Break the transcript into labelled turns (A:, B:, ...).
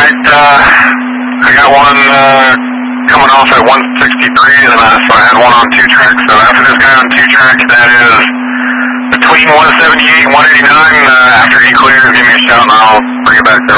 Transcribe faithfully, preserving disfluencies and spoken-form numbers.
A: Alright, uh, I got one, uh, coming off at one sixty-three, and uh, so I had one on two track. So after this guy on two track, that is between one seventy-eight and one eighty-nine. Uh, after he clears, give me a shout and I'll bring it back there.